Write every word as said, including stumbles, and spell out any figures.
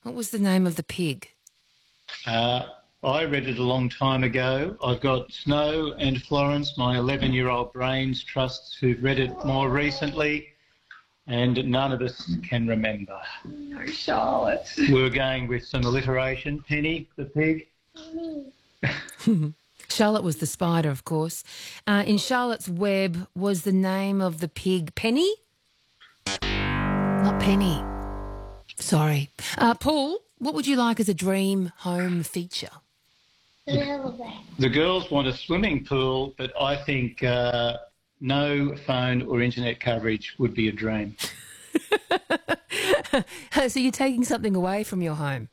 What was the name of the pig? Uh, I read it a long time ago. I've got Snow and Florence, my eleven-year-old brains trusts, who've read it more recently, and none of us can remember. No, Charlotte. We were going with some alliteration. Penny, the pig. Charlotte was the spider, of course. Uh, in Charlotte's Web was the name of the pig Penny? Not Penny. Sorry. Uh, Paul, what would you like as a dream home feature? The girls want a swimming pool, but I think uh, no phone or internet coverage would be a dream. So you're taking something away from your home?